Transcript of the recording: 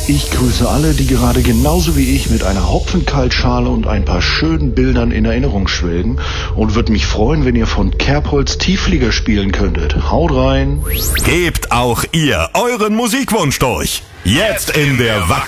Ich grüße alle, die gerade genauso wie ich mit einer Hopfenkaltschale und ein paar schönen Bildern in Erinnerung schwelgen und würde mich freuen, wenn ihr von Kerbholz Tiefflieger spielen könntet. Haut rein! Gebt auch ihr euren Musikwunsch durch. Jetzt in der